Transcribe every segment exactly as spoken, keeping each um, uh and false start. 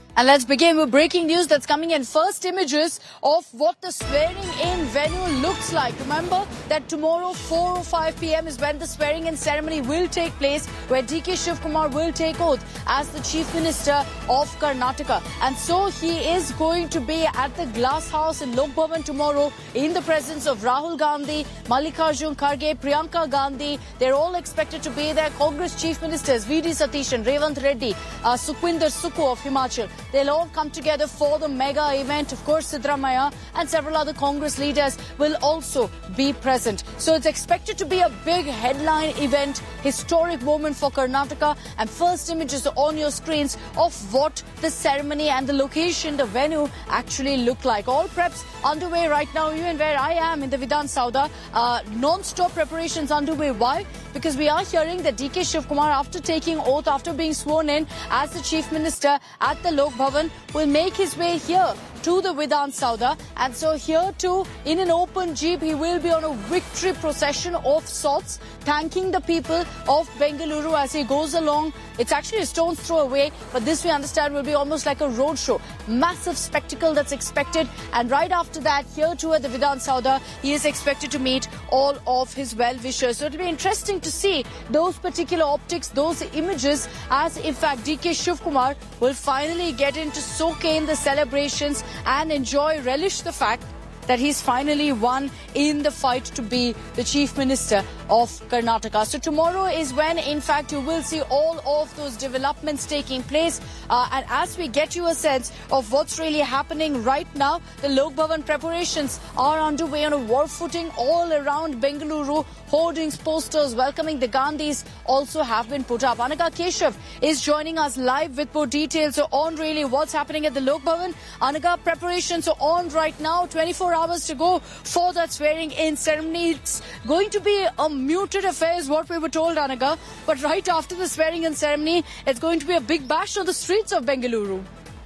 And let's begin with breaking news that's coming in. First images of what the swearing-in venue looks like. Remember that tomorrow, four or five p m is when the swearing-in ceremony will take place, where D K Shivkumar will take oath as the Chief Minister of Karnataka. And so he is going to be at the Glass House in Lok Bhavan tomorrow in the presence of Rahul Gandhi, Mallikarjun Kharge, Priyanka Gandhi. They're all expected to be there. Congress Chief Ministers V D Satishan, Revant Reddy, uh, Sukhwinder Sukhu of Himachal. They'll all come together for the mega event. Of course, Siddaramaiah and several other Congress leaders will also be present. So it's expected to be a big headline event, historic moment for Karnataka. And first images on your screens of what the ceremony and the location, the venue actually look like. All preps underway right now. Even where I am in the Vidhan Sauda, uh, non-stop preparations underway. Why? Because we are hearing that D K Shivkumar, after taking oath, after being sworn in as the Chief Minister at the Lok Bhavan, will make his way here to the Vidhan Sauda. And so here too, in an open jeep, he will be on a victory procession of sorts, thanking the people of Bengaluru as he goes along. It's actually a stone's throw away, but this we understand will be almost like a roadshow. Massive spectacle that's expected. And right after that, here too at the Vidhan Sauda, he is expected to meet all of his well-wishers. So it'll be interesting to see those particular optics, those images, as in fact D K Shivkumar will finally get in to soak in the celebrations and enjoy, relish the fact that he's finally won in the fight to be the Chief Minister of Karnataka. So tomorrow is when, in fact, you will see all of those developments taking place. Uh, and as we get you a sense of what's really happening right now, the Lok Bhavan preparations are underway on a war footing all around Bengaluru. Hoardings, posters welcoming the Gandhis also have been put up. Anaga Keshav is joining us live with more details on really what's happening at the Lok Bhavan. Anaga, preparations are on right now. twenty-four hours to go for that swearing-in ceremony. It's going to be a muted affair is what we were told, Anaga. But right after the swearing-in ceremony, it's going to be a big bash on the streets of Bengaluru.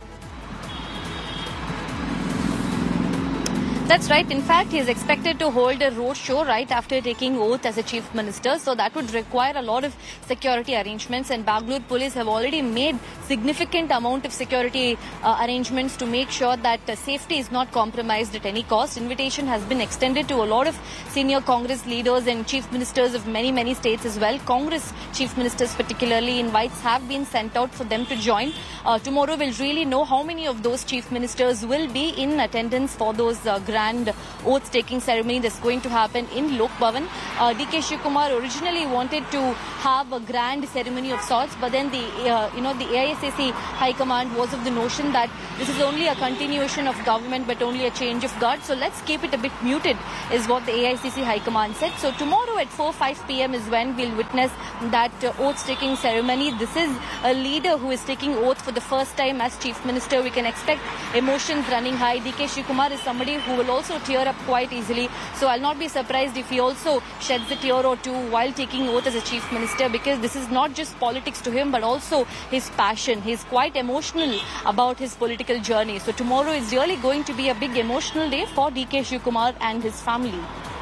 That's right. In fact, he is expected to hold a road show right after taking oath as a Chief Minister. So that would require a lot of security arrangements. And Bangalore police have already made significant amount of security uh, arrangements to make sure that uh, safety is not compromised at any cost. Invitation has been extended to a lot of senior Congress leaders and Chief Ministers of many, many states as well. Congress Chief Ministers particularly, invites have been sent out for them to join. Uh, tomorrow we'll really know how many of those Chief Ministers will be in attendance for those uh, grand oath-taking ceremony that's going to happen in Lok Bhavan. Uh, D K Shivkumar originally wanted to have a grand ceremony of sorts, but then the uh, you know the A I S A C High Command was of the notion that this is only a continuation of government, but only a change of guard. So let's keep it a bit muted, is what the A I S A C High Command said. So tomorrow at four five p m is when we'll witness that uh, oath-taking ceremony. This is a leader who is taking oath for the first time as Chief Minister. We can expect emotions running high. D K Shivkumar is somebody who will also tear up quite easily. So I'll not be surprised if he also sheds a tear or two while taking oath as a Chief Minister, because this is not just politics to him, but also his passion. He's quite emotional about his political journey. So tomorrow is really going to be a big emotional day for D K Shivkumar and his family.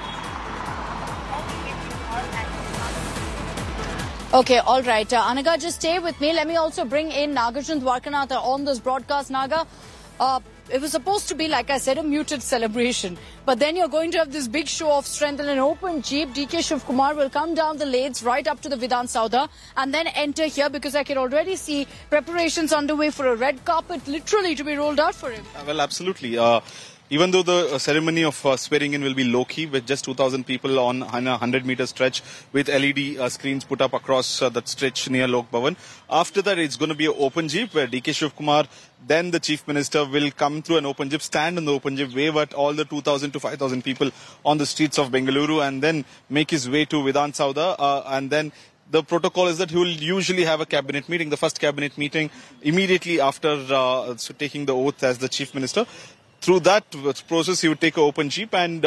Okay, all right. Uh, Anaga, just stay with me. Let me also bring in Nagarjun Dwarkanath on this broadcast. Naga, uh, it was supposed to be, like I said, a muted celebration. But then you're going to have this big show of strength in an open jeep. D K Shivkumar will come down the lanes right up to the Vidhan Sauda and then enter here, because I can already see preparations underway for a red carpet literally to be rolled out for him. Uh, well, absolutely. Uh, Even though the uh, ceremony of uh, swearing in will be low-key with just two thousand people on, on a one hundred meter stretch with L E D uh, screens put up across uh, that stretch near Lok Bhavan. After that, it's going to be an open jeep where D K Shivkumar, then the Chief Minister, will come through an open jeep, stand in the open jeep, wave at all the two thousand to five thousand people on the streets of Bengaluru, and then make his way to Vidhan Sauda. Uh, and then the protocol is that he will usually have a cabinet meeting, the first cabinet meeting immediately after uh, so taking the oath as the Chief Minister. Through that process, he would take an open jeep, and uh,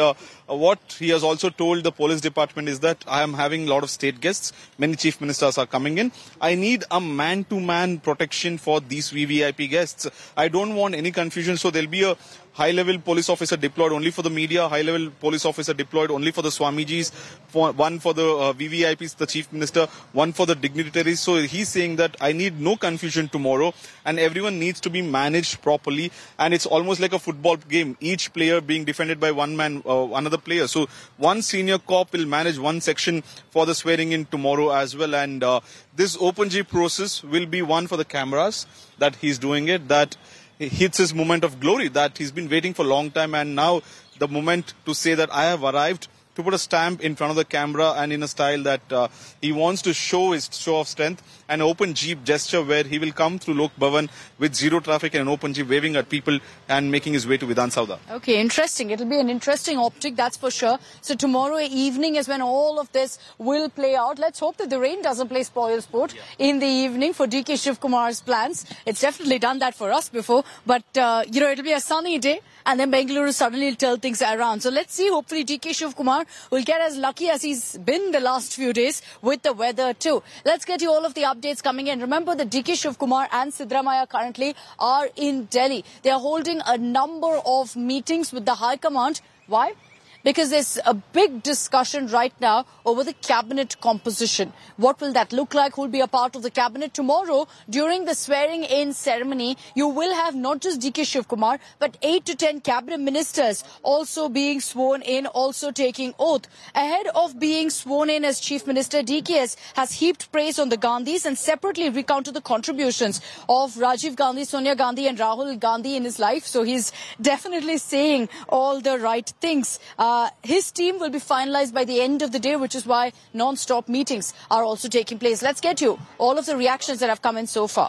Uh, what he has also told the police department is that I am having a lot of state guests. Many chief ministers are coming in. I need a man-to-man protection for these V V I P guests. I don't want any confusion. So there'll be a high-level police officer deployed only for the media, high-level police officer deployed only for the Swamijis, for, one for the uh, V V I Ps, the chief minister, one for the dignitaries. So he's saying that I need no confusion tomorrow and everyone needs to be managed properly. And it's almost like a football game, each player being defended by one man, uh, another player. So one senior cop will manage one section for the swearing in tomorrow as well. And uh, this open Jeep process will be one for the cameras that he's doing it, that hits his moment of glory that he's been waiting for a long time, and now the moment to say that I have arrived, to put a stamp in front of the camera and in a style that uh, he wants to show his show of strength, an open Jeep gesture where he will come through Lok Bhavan with zero traffic and an open Jeep waving at people and making his way to Vidhan Sauda. Okay, interesting. It'll be an interesting optic, that's for sure. So tomorrow evening is when all of this will play out. Let's hope that the rain doesn't play spoil sport yeah. in the evening for D K Shivkumar's plans. It's definitely done that for us before, but uh, you know, it'll be a sunny day. And then Bengaluru suddenly will turn things around. So let's see. Hopefully D K Shivkumar will get as lucky as he's been the last few days with the weather too. Let's get you all of the updates coming in. Remember that D K Shivkumar and Siddaramaiah currently are in Delhi. They are holding a number of meetings with the High Command. Why? Because there's a big discussion right now over the cabinet composition. What will that look like? Who will be a part of the cabinet? Tomorrow, during the swearing-in ceremony, you will have not just D K Shivkumar, but eight to ten cabinet ministers also being sworn in, also taking oath. Ahead of being sworn in as chief minister, D K S has heaped praise on the Gandhis and separately recounted the contributions of Rajiv Gandhi, Sonia Gandhi and Rahul Gandhi in his life. So he's definitely saying all the right things. Uh, Uh, his team will be finalized by the end of the day, which is why non-stop meetings are also taking place. Let's get you all of the reactions that have come in so far.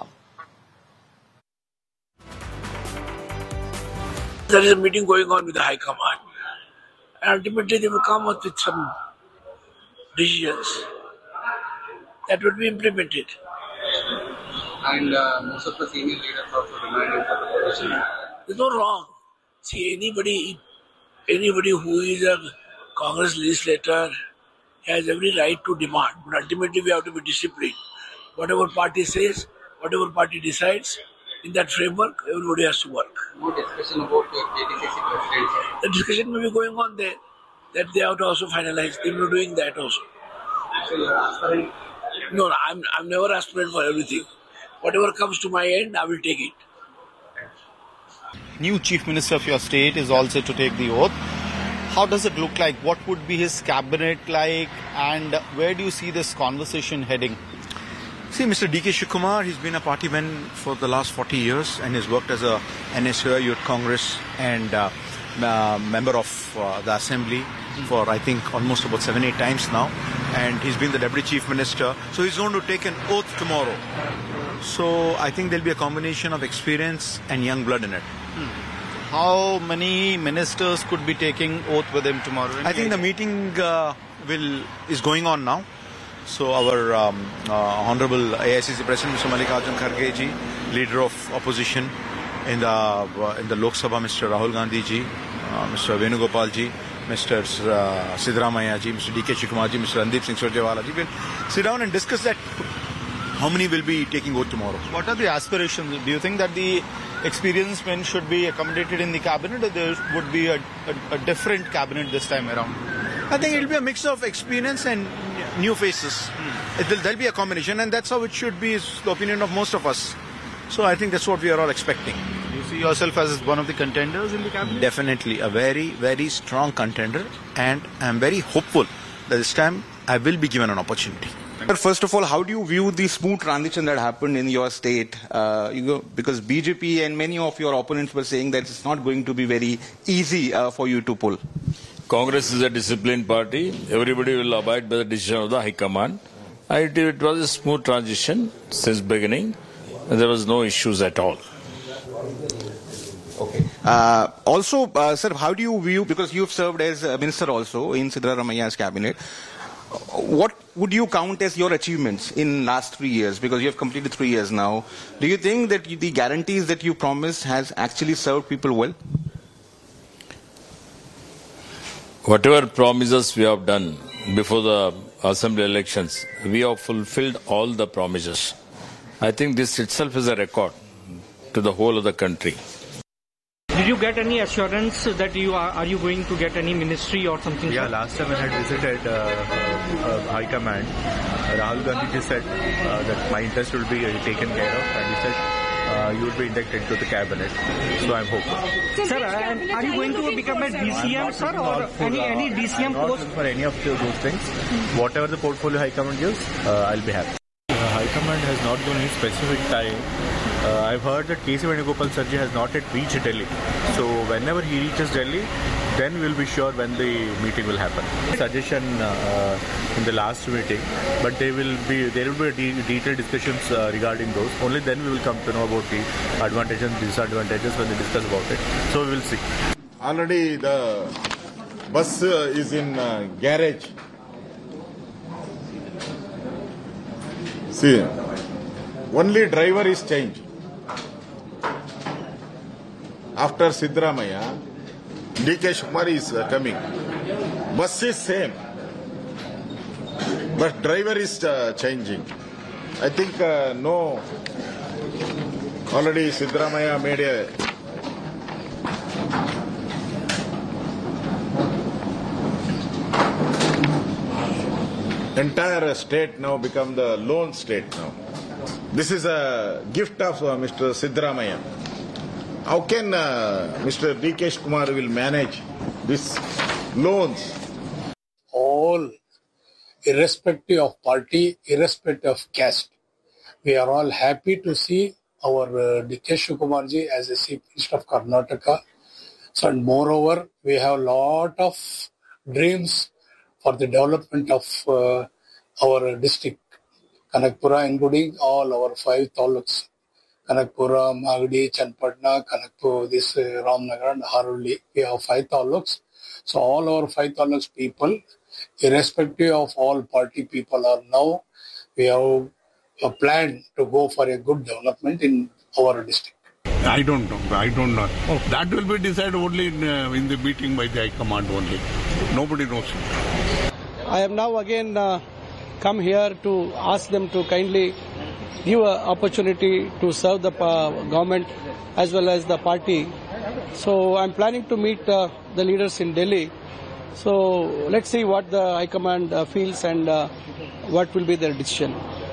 There is a meeting going on with the High Command. And ultimately they will come up with some decisions that will be implemented. And uh, most of the senior leaders also demanded for the position. There's no wrong. See, anybody... Anybody who is a Congress legislator has every right to demand. But ultimately we have to be disciplined. Whatever party says, whatever party decides, in that framework, everybody has to work. No discussion about the K D C C president. The discussion may be going on there. That they have to also finalize. They will be doing that also. So you are aspiring? No, no, I'm, I'm never aspiring for everything. Whatever comes to my end, I will take it. New chief minister of your state is also to take the oath. How does it look like? What would be his cabinet like? And where do you see this conversation heading? See, Mister D K Shivkumar, he's been a party man for the last forty years and he's worked as a N S U I Youth Congress and uh, uh, member of uh, the Assembly for, I think, almost about seven, eight times now. And he's been the Deputy Chief Minister. So he's going to take an oath tomorrow. So I think there'll be a combination of experience and young blood in it. Hmm. How many ministers could be taking oath with him tomorrow? I think the meeting uh, will is going on now. So our um, uh, Honorable A I C C President, Mister Mallikarjun Kharge ji, Leader of Opposition in the uh, in the Lok Sabha, Mister Rahul Gandhi ji, uh, Mister Venugopal ji, Mister Uh, Siddaramaiah ji, Mister D K Shivkumar ji, Mister Randeep Singh Surjewala ji will sit down and discuss that. How many will be taking oath tomorrow? What are the aspirations? Do you think that the experienced men should be accommodated in the cabinet, or there would be a, a, a different cabinet this time around? I think it will be a mix of experience and new faces. Mm. It will, there'll be a combination, and that's how it should be, is the opinion of most of us. So I think that's what we are all expecting. Do you see yourself as one of the contenders in the cabinet? Definitely, a very, very strong contender, and I'm very hopeful that this time I will be given an opportunity. First of all, how do you view the smooth transition that happened in your state? Uh, you go, because B J P and many of your opponents were saying that it's not going to be very easy uh, for you to pull. Congress is a disciplined party. Everybody will abide by the decision of the High Command. It, it was a smooth transition since beginning. There was no issues at all. Okay. Uh, also, uh, sir, how do you view, because you've served as a minister also in Siddaramaiah's cabinet, what would you count as your achievements in last three years? Because you have completed three years now. Do you think that the guarantees that you promised has actually served people well? Whatever promises we have done before the assembly elections, we have fulfilled all the promises. I think this itself is a record to the whole of the country. Did you get any assurance that you are, are you going to get any ministry or something? Yeah, last time when I had visited uh, uh, High Command, Rahul Gandhi just said uh, that my interest will be taken care of, and he said uh, you will be inducted to the cabinet. So I'm hopeful. Sir, uh, are you going to become a D C M, sir, or any, any D C M I'm post? not for any of those things. Whatever the portfolio High Command gives, uh, I'll be happy. Uh, High Command has not given any specific time. Uh, I've heard that K C Venugopal Sarji has not yet reached Delhi. So whenever he reaches Delhi, then we'll be sure when the meeting will happen. Suggestion uh, in the last meeting, but they will be there will be de- detailed discussions uh, regarding those. Only then we will come to know about the advantages and disadvantages when they discuss about it. So we will see. Already the bus uh, is in uh, garage. See, only driver is changed. After Siddaramaiah, D K Shivakumar is uh, coming. Bus is same, but driver is uh, changing. I think uh, no. Already Siddaramaiah made a entire state now become the lone state now. This is a gift of uh, Mister Siddaramaiah. How can uh, Mister D K Shivakumar will manage these loans? All, irrespective of party, irrespective of caste, we are all happy to see our uh, D K Shivakumar ji as the Chief Minister of Karnataka. So, and moreover, we have a lot of dreams for the development of uh, our district, Kanakpura, including all our five taluks. Kanakpura, Magadi, Chanpatna, Kanakpur, this uh, Ramnagar and Haruli. We have five taluks. So all our five taluks people, irrespective of all party people are now, we have a plan to go for a good development in our district. I don't know. I don't know. Oh. That will be decided only in, uh, in the meeting by the High Command only. Nobody knows. I have now again uh, come here to ask them to kindly give an opportunity to serve the uh, government as well as the party. So I'm planning to meet uh, the leaders in Delhi. So let's see what the High Command uh, feels and uh, what will be their decision.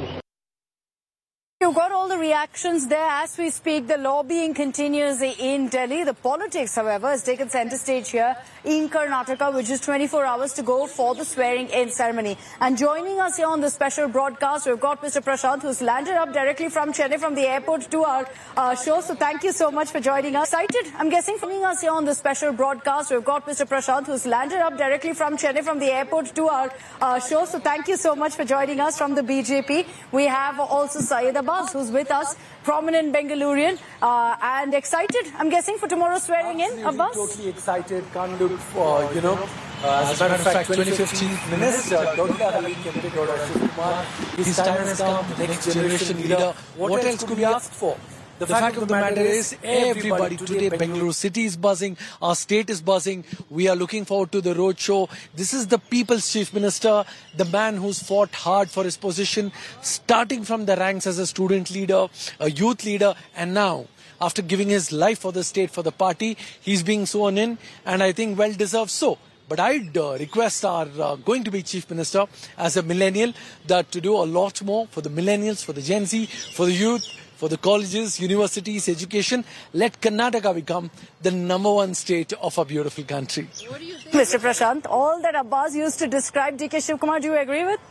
You've got all the reactions there as we speak. The lobbying continues in Delhi. The politics, however, has taken center stage here in Karnataka, which is twenty-four hours to go for the swearing-in ceremony. And joining us here on the special broadcast, we've got Mister Prashant, who's landed up directly from Chennai, from the airport to our uh, show. So thank you so much for joining us. Excited, I'm guessing, for joining us here on the special broadcast. We've got Mister Prashant, who's landed up directly from Chennai, from the airport to our uh, show. So thank you so much for joining us from the B J P. We have also Syed Abbas, who's with us, prominent Bengalurian, uh, and excited, I'm guessing, for tomorrow's swearing in, Abbas? Totally excited, can't look for, you know, uh, as a matter of fact, twenty fifteen Minister, Doctor Ali Kempegowda Shivakumar, his time has come, the next generation leader. What else could we ask for? The, the fact, fact of the matter is, everybody today, Bengaluru city is buzzing, our state is buzzing. We are looking forward to the road show. This is the people's chief minister, the man who's fought hard for his position, starting from the ranks as a student leader, a youth leader, and now, after giving his life for the state, for the party, he's being sworn in, and I think well deserved so. But I'd uh, request our uh, going to be chief minister as a millennial that to do a lot more for the millennials, for the Gen Z, for the youth, for the colleges, universities, education. Let Karnataka become the number one state of our beautiful country. What do you think? Mister Prashant, all that Abbas used to describe D K Shivakumar, do you agree with?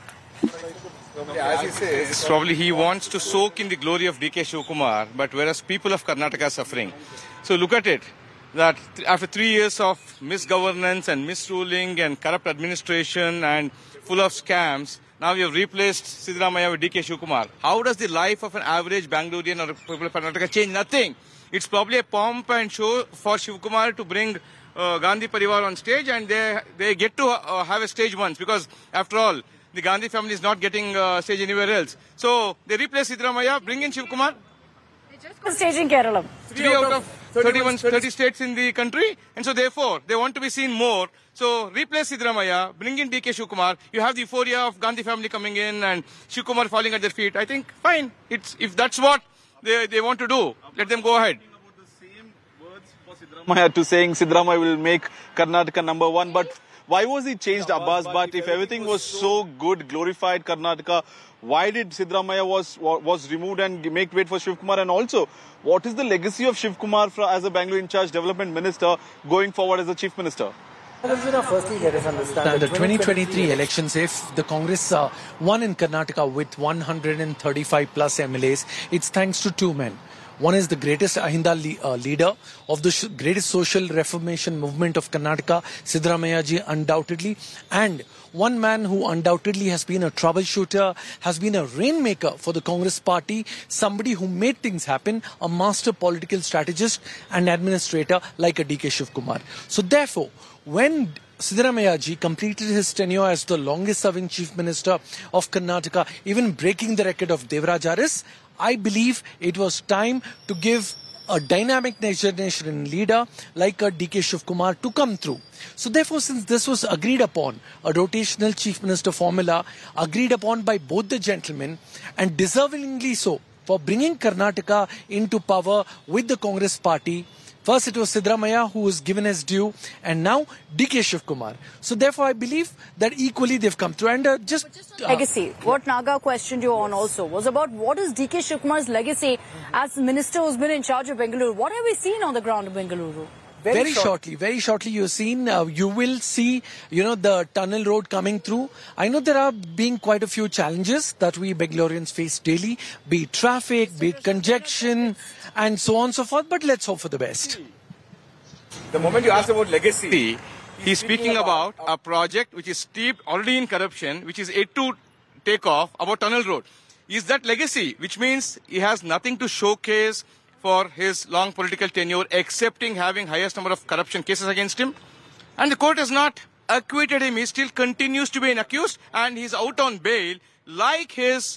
As he says, probably he wants to soak in the glory of D K Shivakumar, but whereas people of Karnataka are suffering. So look at it, that after three years of misgovernance and misruling and corrupt administration and full of scams, now we have replaced Siddaramaiah with D K Shivakumar. How does the life of an average Bangalorean or people of Karnataka change? Nothing. It's probably a pomp and show for Shivakumar to bring uh, Gandhi Parivar on stage, and they they get to uh, have a stage once, because after all, the Gandhi family is not getting uh, stage anywhere else. So they replace Siddaramaiah, bring in Shivakumar. Stage in Kerala. Three out of thirty-one, thirty states in the country, and so therefore they want to be seen more. So replace Siddaramaiah, bring in D K Shivakumar. You have the euphoria of Gandhi family coming in and Shivakumar falling at their feet. I think fine. It's if that's what they they want to do, let them go ahead. Siddaramaiah to saying Siddaramaiah will make Karnataka number one, but why was he changed, Abbas? But if everything was so good, glorified Karnataka, why did Siddaramaiah was was removed and make way for Shivakumar? And also, what is the legacy of Shivakumar as a Bangalore in charge development minister going forward as a chief minister? Firstly, let us understand the twenty twenty-three elections, if the Congress uh, won in Karnataka with one hundred thirty-five plus M L As, it's thanks to two men. One is the greatest Ahinda le uh, leader of the sh greatest social reformation movement of Karnataka, Siddaramaiah ji, undoubtedly. And one man who undoubtedly has been a troubleshooter, has been a rainmaker for the Congress party, somebody who made things happen, a master political strategist and administrator like a D K Shivakumar. So therefore, when Siddaramaiah ji completed his tenure as the longest serving chief minister of Karnataka, even breaking the record of Devaraj Aris, I believe it was time to give a dynamic nation leader like a D K Shivakumar to come through. So therefore, since this was agreed upon, a rotational chief minister formula agreed upon by both the gentlemen, and deservingly so, for bringing Karnataka into power with the Congress party, first it was Siddaramaiah who was given his due, and now D K Shivakumar. So therefore I believe that equally they've come through. And uh, just... Uh, legacy. What Naga questioned you on also was about what is D K Shivkumar's legacy as minister who's been in charge of Bengaluru. What have we seen on the ground of Bengaluru? Very, very shortly, very shortly you've seen, uh, you will see, you know, the tunnel road coming through. I know there are being quite a few challenges that we Bangaloreans face daily, be it traffic, be it congestion, and so on and so forth, but let's hope for the best. The moment you asked about legacy, he's speaking about a project which is steeped already in corruption, which is yet to take off, about tunnel road. Is that legacy, which means he has nothing to showcase for his long political tenure, excepting having highest number of corruption cases against him? And the court has not acquitted him. He still continues to be an accused, and he's out on bail, like his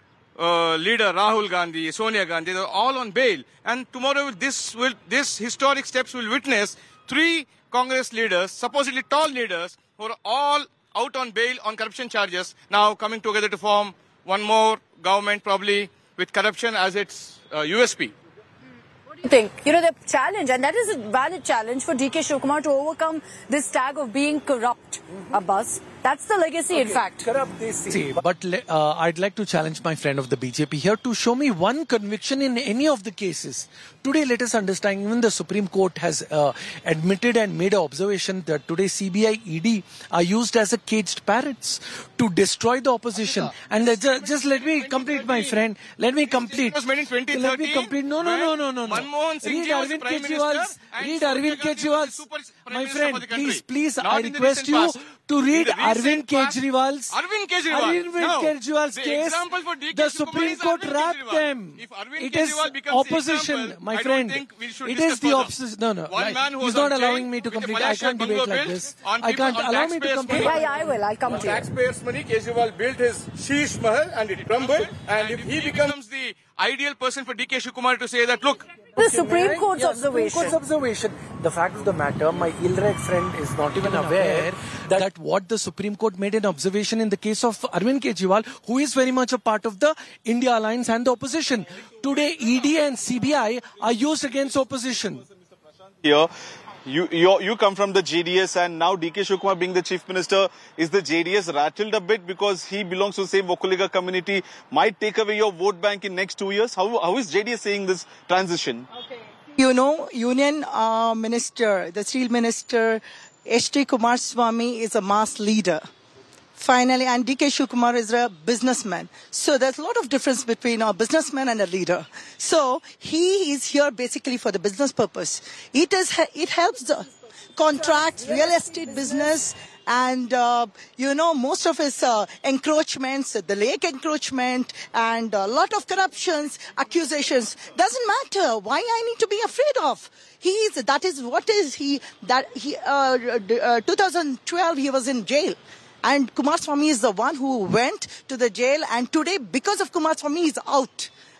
uh, leader Rahul Gandhi, Sonia Gandhi. They're all on bail. And tomorrow, this will, this historic steps will witness three Congress leaders, supposedly tall leaders, who are all out on bail on corruption charges, now coming together to form one more government, probably with corruption as its uh, U S P. Think you know the challenge, and that is a valid challenge for D K Shivakumar to overcome this tag of being corrupt. Mm-hmm. Abbas, that's the legacy, okay. In fact. Corrupt they see, but uh, I'd like to challenge my friend of the B J P here to show me one conviction in any of the cases. Today, let us understand. Even the Supreme Court has uh, admitted and made an observation that today C B I, E D are used as a caged parrots to destroy the opposition. And uh, just, just let me complete, my friend. Let me complete. It was made in twenty thirteen. Let me complete. No, no, no, no, no, no. Read Arvind Kejriwal's. Read Arvind Kejriwal's. My friend, please, please, I request you to read Arvind Kejriwal's. Arvind Kejriwal. Arvind Kejriwal's case. The Supreme Court wrapped them. It is opposition, my friend. It is the opposition. No, no. He's not allowing me to complete. I can't debate like this. I can't allow me to complete. Yeah, I will. I'll come to you. Taxpayers' money, Kejriwal built his Sheesh Mahal and it crumbled. And if he becomes the ideal person for D K Shivakumar to say that, look, the Supreme Court's yeah, observation. Supreme Court's observation. The fact of the matter, my ill-read friend is not even aware that, that what the Supreme Court made an observation in the case of Arvind Kejriwal, who is very much a part of the India Alliance and the opposition. Today, E D and C B I are used against opposition. Here, you, you you come from the J D S, and now D K Shivakumar being the chief minister, is the J D S rattled a bit because he belongs to the same Vokuliga community, might take away your vote bank in next two years? How, how is J D S seeing this transition? Okay. You know, Union uh, Minister, the Steel Minister, H D Kumaraswamy is a mass leader. Finally, and D K Shivakumar is a businessman. So there's a lot of difference between a businessman and a leader. So he is here basically for the business purpose. It is it helps the contracts, real estate business, and uh, you know most of his uh, encroachments, the lake encroachment, and a lot of corruptions, accusations. Doesn't matter. Why I need to be afraid of? He is that is what is he that he uh, uh, twenty twelve he was in jail. And Kumaraswamy is the one who went to the jail, and today, because of Kumaraswamy, he's out.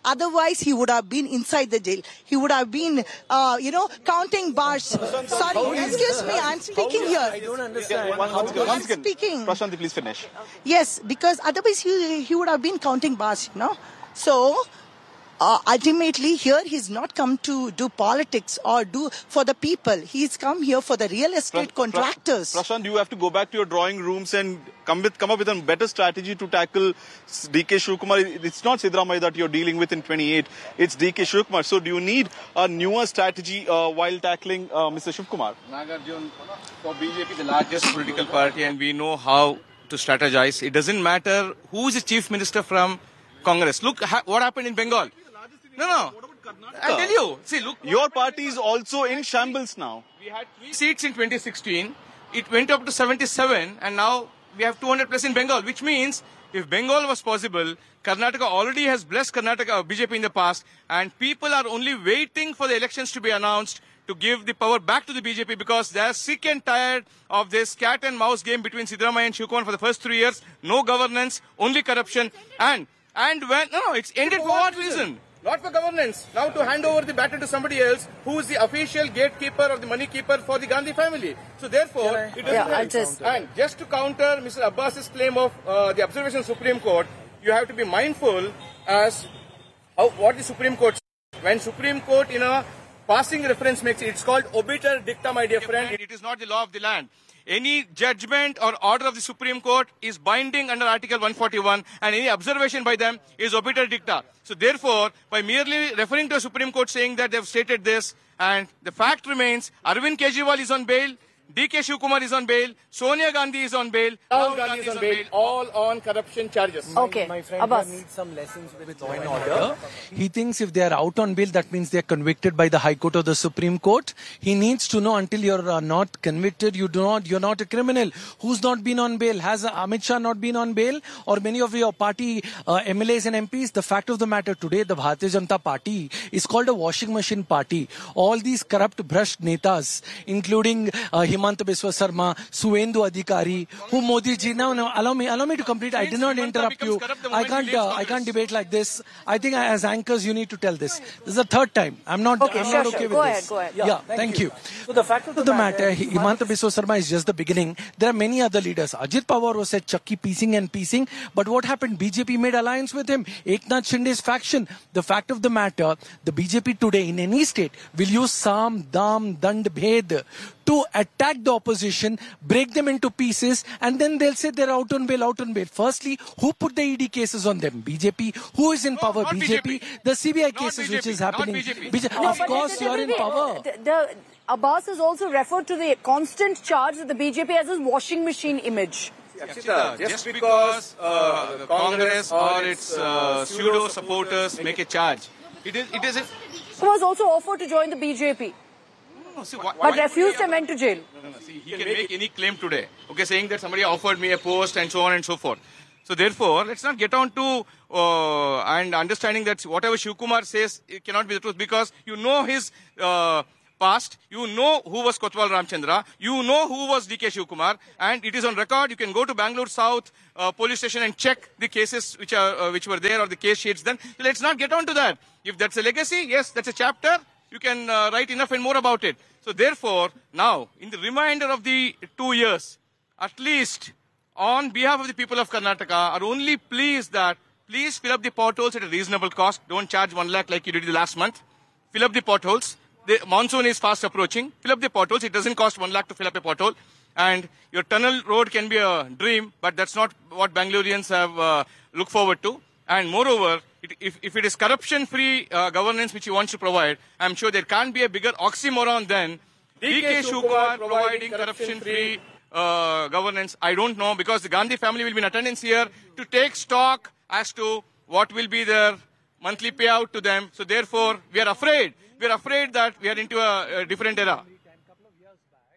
Otherwise, he would have been inside the jail. He would have been, uh, you know, counting bars. Sorry, excuse me, I'm speaking here. I don't understand. I'm speaking. Prashanti, please finish. Yes, because otherwise he, he would have been counting bars, you know. So, uh, ultimately here he's not come to do politics or do for the people. He's come here for the real estate Pra- contractors. Pra- Prashant, you have to go back to your drawing rooms and come with come up with a better strategy to tackle D K Shivkumar. It's not Siddaramaiah that you're dealing with in twenty-eight. It's D K Shivkumar. So do you need a newer strategy uh, while tackling uh, Mister Shivkumar? Nagarjun, for B J P, the largest political party, and we know how to strategize. It doesn't matter who is the chief minister from Congress. Look ha- what happened in Bengal. No, no. I'll tell you. See, look. Your party is also in shambles now. We had three seats in twenty sixteen. It went up to seventy-seven, and now we have two hundred plus in Bengal, which means if Bengal was possible, Karnataka already has blessed Karnataka, B J P in the past, and people are only waiting for the elections to be announced to give the power back to the B J P because they are sick and tired of this cat and mouse game between Siddaramaiah and Shivkumar for the first three years. No governance, only corruption, and and when no, no it's ended for what reason? Not for governance. Now to hand over the baton to somebody else who is the official gatekeeper or the money keeper for the Gandhi family. So therefore, it doesn't yeah, help. just... And just to counter Mister Abbas's claim of uh, the observation of Supreme Court, you have to be mindful as how, what the Supreme Court says. When Supreme Court in a passing reference makes it, it's called obiter dicta, my dear friend. It is not the law of the land. Any judgment or order of the Supreme Court is binding under Article one forty-one, and any observation by them is obiter dicta. So therefore, by merely referring to a Supreme Court saying that they have stated this, and the fact remains, Arvind Kejriwal is on bail, D K Shivkumar is on bail, Sonia Gandhi is on bail, Rahul Gandhi is on bail, all on corruption charges. Okay, My friend Abbas. needs some lessons with law and order. He thinks if they are out on bail, that means they are convicted by the High Court or the Supreme Court. He needs to know until you're uh, not convicted, you do not, you're not a criminal. Who's not been on bail? Has uh, Amit Shah not been on bail? Or many of your party uh, M L As and M Ps? The fact of the matter today, the Bharatiya Janata Party is called a washing machine party. All these corrupt brushed netas, including uh, Himanta Biswa Sarma, Suvendu Adhikari, who Modi ji, now, now, allow me, allow me to complete. I did not interrupt you. I can't, uh, I can't debate like this. I think as anchors, you need to tell this. This is the third time. I'm not, Okay, I'm sure, not okay sure. with Go this. ahead, go ahead. Yeah, Yeah, thank, thank you. you. So the fact of the, the matter, matter Himanta Biswa Sarma is just the beginning. There are many other leaders. Ajit Pawar was said Chakki piecing and piecing. But what happened? B J P made alliance with him. Eknath Shinde's faction. The fact of the matter, the B J P today in any state will use Sam, Dam, Dand, Bhed to attack the opposition, break them into pieces, and then they'll say they're out on bail, out on bail. Firstly, who put the E D cases on them? B J P. Who is in No, power? not B J P. B J P. The C B I Not cases B J P, which is not happening. B J P. B J P. No, Of but course, the- you're the- in the- power. The, the, Abbas has also referred to the constant charge that the B J P has this washing machine image. Akshita, just because uh, the Congress or its uh, pseudo supporters make a charge, it is it is. A, He was also offered to join the B J P, no, see, why, but why- refused and went to jail. No, no, see, he can make any claim today. Okay, saying that somebody offered me a post and so on and so forth. So therefore, let's not get on to uh, and understanding that whatever Shivkumar says it cannot be the truth because you know his uh, past, you know who was Kotwal Ramchandra, you know who was D K Shivkumar, and it is on record. You can go to Bangalore South uh, police station and check the cases which are uh, which were there or the case sheets. Then let's not get on to that. If that's a legacy, yes, that's a chapter. You can uh, write enough and more about it. So therefore, now in the remainder of the two years, at least on behalf of the people of Karnataka, are only pleased that please fill up the potholes at a reasonable cost. Don't charge one lakh like you did the last month. Fill up the potholes. The monsoon is fast approaching. Fill up the potholes. It doesn't cost one lakh to fill up a pothole. And your tunnel road can be a dream, but that's not what Bangaloreans have uh, looked forward to. And moreover, it, if, if it is corruption-free uh, governance which he wants to provide, I'm sure there can't be a bigger oxymoron than D K Shivkumar providing corruption-free uh, governance. I don't know, because the Gandhi family will be in attendance here to take stock as to what will be their monthly payout to them. So therefore, we are afraid. We are afraid that we are into a, a different era.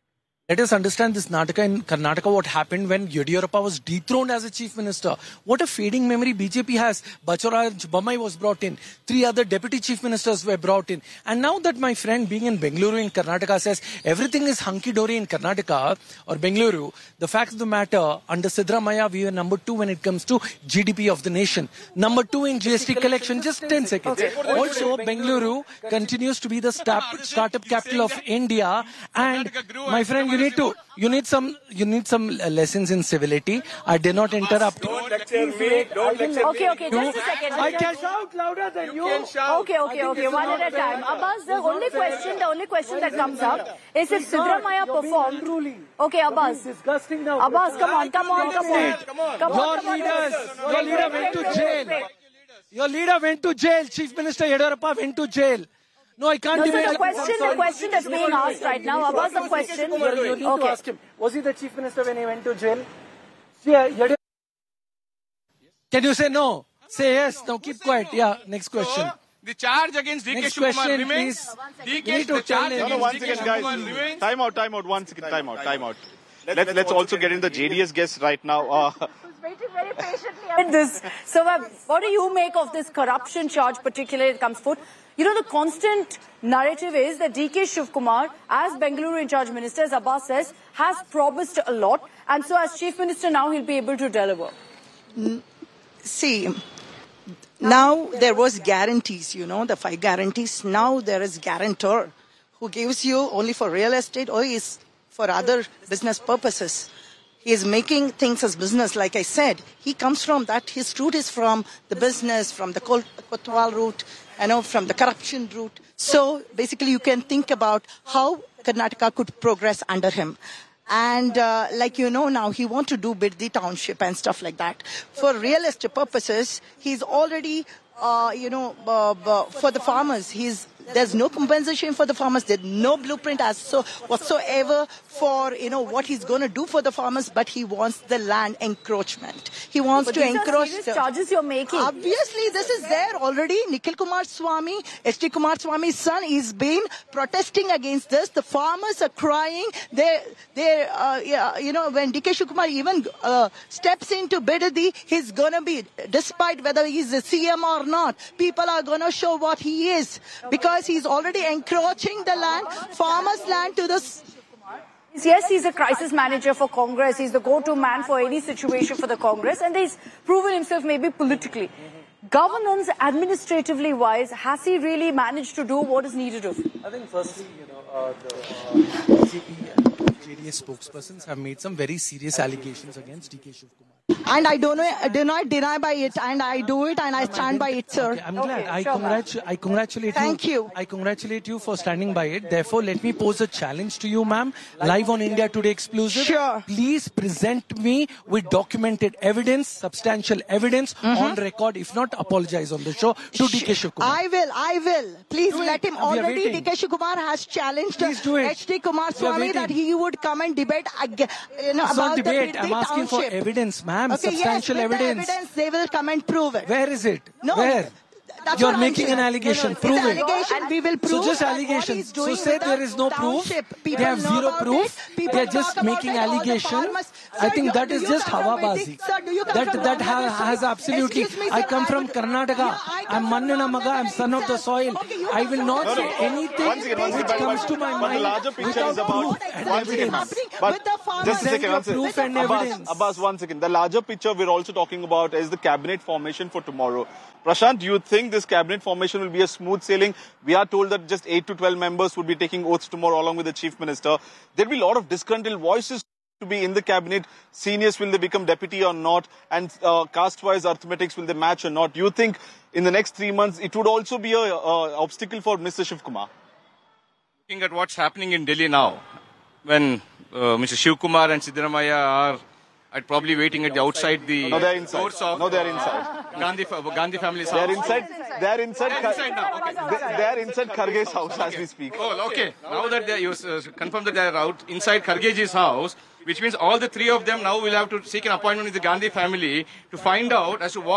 Let us understand this Nataka in Karnataka, what happened when Yediyurappa was dethroned as a chief minister. What a fading memory B J P has. Bacharaj Bommai was brought in. Three other deputy chief ministers were brought in. And now that my friend being in Bengaluru in Karnataka says everything is hunky-dory in Karnataka or Bengaluru, the fact of the matter, under Siddaramaiah, we were number two when it comes to G D P of the nation. Number two in G S T collection, just ten seconds. Also, Bengaluru continues to be the start, startup capital of India. And my friend, you need to, you need some, you need some lessons in civility. I did not interrupt you. Don't lecture me. Don't lecture Okay, okay, just a second. I can shout louder than you. Okay, okay, okay, one at a time. Abbas, the only question, the only question that comes up is if Siddaramaiah performed. Okay, Abbas. Disgusting now. Abbas, come on, come on, come on. Come on, come on. Your leaders, your leader went to jail. Your leader went to jail. Chief Minister Yediyurappa went to jail. No, I can't No, debate. so the question, the question that's being asked right now, Abbas, the question. You need to Okay. ask him. Was he the chief minister when he went to jail? Yeah, Yediyurappa. Can you say no? Say yes. Now keep quiet. Yeah, next question. So, the charge against D K Next Shivakumar question, remains. please. D You need K, to the charge tell him. No, no, against one D K second, Shivakumar guys. remains. Time out, time out, one second, time out, time out. Let's, let's also get in the J D S guests right now. Uh, Waiting very patiently. This. So, uh, what do you make of this corruption charge, particularly it comes forth? You know, the constant narrative is that D K Shivakumar, as Bengaluru in charge minister, as Abbas says, has promised a lot. And so, as chief minister, now he'll be able to deliver. See, now there was guarantees, you know, the five guarantees. Now there is guarantor who gives you only for real estate or is for other business purposes. He is making things as business, like I said. He comes from that. His route is from the business, from the Kotwal route, you know, from the corruption route. So basically you can think about how Karnataka could progress under him. And uh, like you know now, he wants to do Biddi township and stuff like that. For real estate purposes, he's already, uh, you know, uh, uh, for the farmers, he's there's no compensation for the farmers. There's no blueprint as so whatsoever for, you know, what he's going to do for the farmers, but he wants the land encroachment. He wants But to these are encroach. serious the- charges you're making. Obviously, this is there already. Nikhil Kumar Swamy, H D Kumar Swamy's son, is been protesting against this. The farmers are crying. They, they, uh, yeah, you know, when D K Shivakumar even uh, steps into Bidadi, he's gonna be, despite whether he's the C M or not, people are gonna show what he is because he's already encroaching the land, farmers' land to the. Yes, he's a crisis manager for Congress. He's the go-to man for any situation for the Congress. And he's proven himself maybe politically. Governance, administratively wise, has he really managed to do what is needed of him? I think firstly, you know, uh, the uh, B J P and J D S spokespersons have made some very serious allegations against D K Shivakumar. And I don't know, do not deny by it, and I do it, and I stand by it, sir. Okay, I'm glad. I, congratu- I congratulate Thank you. you. I congratulate you for standing by it. Therefore, let me pose a challenge to you, ma'am. Live on India Today exclusive. Sure. Please present me with documented evidence, substantial evidence Mm-hmm. on record. If not, apologize on the show to D K Shivakumar. I will, I will. Please Do it. let him. We are Already, waiting. D K Shivakumar has challenged Please do it. H D Kumar We are Swamy that waiting. he would come and debate again, you know, It's about not debate. the I'm Biddi asking for township. evidence, ma'am. Okay, Substantial yes, with evidence. The evidence, they will come and prove it. Where is it? No, Where? that's You're what I'm making saying. an allegation. It's Prove it. allegation. We will prove So just that what allegation. he's So doing say with there the is no proof. township. They People have know zero about proof. it. People They're talk just about making it. All the allegation. farmers- I Sir, think you- that do is you just come from hawabazi. Biddi? Sir, do you come That from that Bangladesh? has, has absolutely. Excuse me, I sir, come from would- Karnataka. Yeah, I come I'm from Mannana Maga. I'm son of the soil. Okay, you I come will from not Bangladesh. say anything Once again, once which again, comes but- to my but mind the larger picture without is about- proof and Once again, evidence. but with the farmers. just a second, one Proof second. and Abbas, evidence. Abbas, one second. The larger picture we're also talking about is the cabinet formation for tomorrow. Prashant, do you think this cabinet formation will be a smooth sailing? We are told that just eight to twelve members would be taking oaths tomorrow along with the chief minister. There'll be a lot of disgruntled voices to be in the cabinet. Seniors, will they become deputy or not? And uh, caste-wise arithmetics, will they match or not? Do you think in the next three months it would also be a uh, obstacle for Mister Shivakumar? Looking at what's happening in Delhi now, when uh, Mister Shivakumar and Siddaramaiah are at probably waiting at the outside the No, they're inside. doors of No, they're inside. Gandhi, fa- Gandhi family's They're house. inside. They're inside. They're inside now. Okay. They- They're inside Kharge's house as we speak. Oh, okay. Now that they you uh, confirm that they are out inside Khargeji's house, which means all the three of them now will have to seek an appointment with the Gandhi family to find out as to what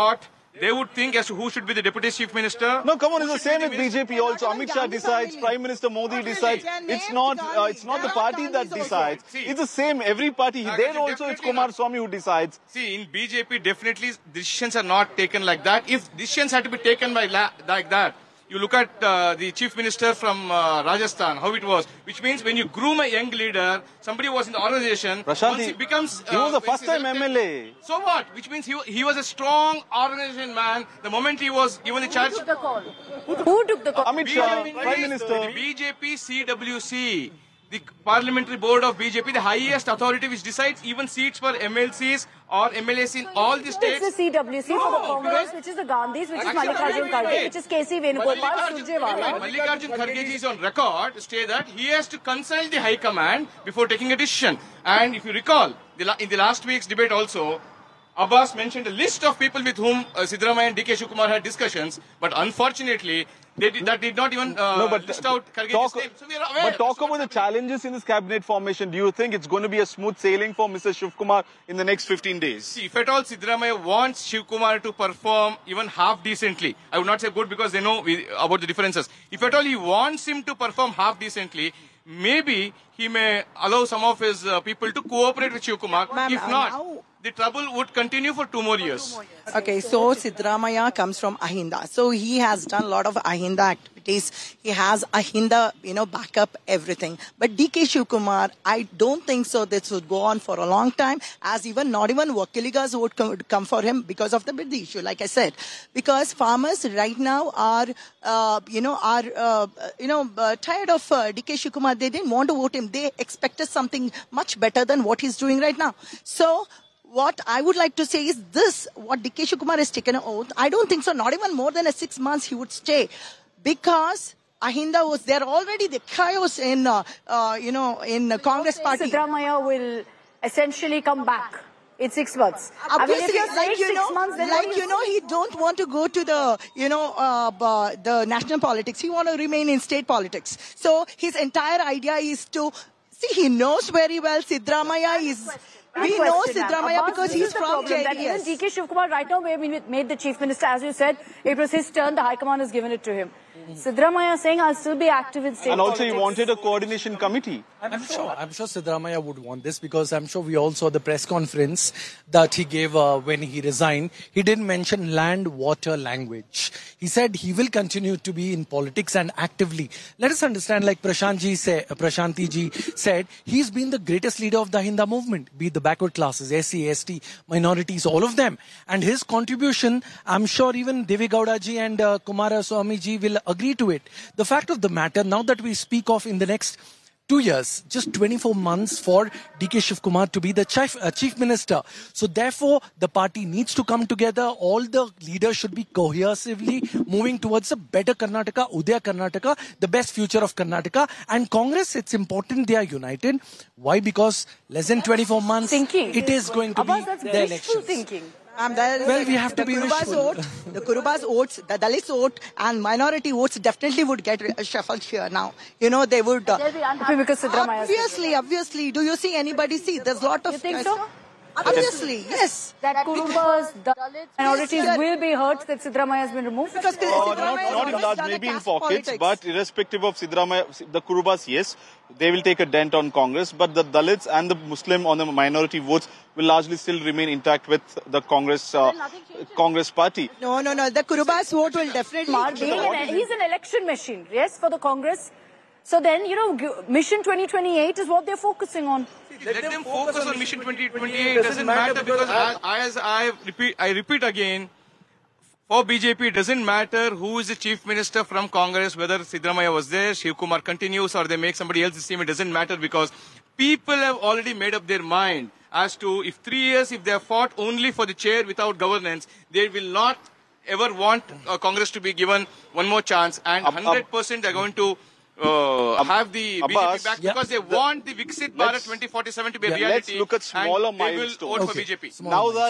they would think as to who should be the deputy chief minister. No, come on, it's the same with B J P also. Amit Shah decides, Prime Minister Modi decides. It's not, uh, it's not the party that decides. It's the same, every party. There also it's Kumar Swamy who decides. See, in B J P, definitely decisions are not taken like that. If decisions had to be taken by la- like that, you look at uh, the chief minister from uh, Rajasthan, how it was, which means when you groom a young leader, somebody who was in the organization, Prashant, once he becomes... Uh, he was the first time M L A. So what? Which means he, he was a strong organization man. The moment he was given the charge... Who took the call? Who took the call? Amit Shah, Prime Minister. The B J P C W C, the parliamentary board of B J P, the highest authority which decides even seats for M L Cs or M L As in all the states. It's the C W C for the Congress, which is the Gandhis, which is Mallikarjun Kharge, which is K C Venugopal, Surjewala. Mallikarjun Kharge is on record to say that he has to consult the High Command before taking a decision. And if you recall, in the last week's debate also, Abbas mentioned a list of people with whom uh, Siddaramaiah and D K Shivakumar had discussions, but unfortunately, they did, that did not even uh, no, but list out Kharge's talk, name. So we are aware. But talk about the challenges in this cabinet formation. Do you think it's going to be a smooth sailing for Mister Shivakumar in the next fifteen days? See, if at all Siddaramaiah wants Shivakumar to perform even half decently, I would not say good because they know we, about the differences. If at all he wants him to perform half decently, maybe he may allow some of his uh, people to cooperate with Shivakumar. If not, the trouble would continue for two more years. Okay, so Siddaramaiah comes from Ahinda. So he has done a lot of Ahinda activities. He has Ahinda, you know, backup everything. But D K Shivakumar, I don't think so this would go on for a long time, as even not even Wakiligas would come, would come for him because of the Biddi issue, like I said. Because farmers right now are, uh, you know, are, uh, you know, uh, tired of uh, D K Shivakumar. They didn't want to vote him. They expected something much better than what he's doing right now. So, what I would like to say is this, what D K Shivakumar has taken an oath, I don't think so, not even more than a six months he would stay. Because Ahinda was there already, the chaos in, uh, uh, you know, in the Congress party. Siddaramaiah will essentially come back in six months. Obviously, I mean, if like, you six know, months, then like, you know, he don't want to go to the, you know, uh, the national politics. He want to remain in state politics. So his entire idea is to, see, he knows very well Siddaramaiah is... We know Siddaramaiah because he's from J D S. Even D K Shivakumar right now may have made the chief minister. As you said, it was his turn. The High Command has given it to him. Mm-hmm. Siddaramaiah saying, I'll still be active in state And also politics. he wanted a coordination committee. I'm, I'm sure. I'm sure Siddaramaiah would want this because I'm sure we all saw the press conference that he gave uh, when he resigned. He didn't mention land, water, language. He said he will continue to be in politics and actively. Let us understand, like Prashantji say, uh, Prashanti ji said, he's been the greatest leader of the Ahinda movement, be it the backward classes, S C, S T, minorities, all of them. And his contribution, I'm sure even Deve Gowda ji and uh, Kumara Swamy ji will agree to it. The fact of the matter, now that we speak of in the next two years, just twenty-four months for D K Shivakumar to be the chief, uh, chief minister. So therefore, the party needs to come together. All the leaders should be cohesively moving towards a better Karnataka, Udaya Karnataka, the best future of Karnataka. And Congress, it's important they are united. Why? Because less than twenty-four months, thinking. It is going to Abbas, be that's the wishful elections. thinking. Um, the, well, we have to the be Kuruba's wishful. vote, the Kuruba's votes, the Dalits vote, and minority votes definitely would get shuffled here now. You know, they would. Uh, They'll be unhappy because Siddaramaiah. Obviously, obviously. Do you see anybody see? There's a lot of. You think so? Obviously, yes. That Kurubas, Dalits, minorities will be hurt that Siddaramaiah has been removed? Because Uh, not, not in large, maybe in pockets, but irrespective of Siddaramaiah, the Kurubas, yes, they will take a dent on Congress, but the Dalits and the Muslim on the minority votes will largely still remain intact with the Congress uh, Congress party. No, no, no. The Kurubas vote will definitely. Being an, he's an election machine, yes, for the Congress. So then, you know, Mission twenty twenty-eight is what they're focusing on. Let, Let them focus, focus on Mission twenty twenty-eight. It doesn't matter because, because I, as I repeat, I repeat again, for B J P, it doesn't matter who is the chief minister from Congress, whether Siddaramaiah was there, Shivakumar continues, or they make somebody else's team. It doesn't matter because people have already made up their mind as to if three years, if they have fought only for the chair without governance, they will not ever want uh, Congress to be given one more chance, and one hundred percent they're going to Uh, have the Abbas, B J P back yeah. because they the, want the Viksit Bharat twenty forty-seven to be a yeah, reality. Let's look at smaller and they milestones. will vote okay. for B J P. Now that